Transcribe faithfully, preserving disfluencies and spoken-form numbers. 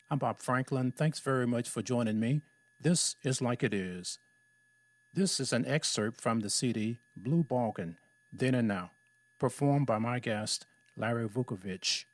I'm Bob Franklin. Thanks very much for joining me. This is Like It Is. This is an excerpt from the C D Blue Balkan, Then and Now, performed by my guest, Larry Vukovich.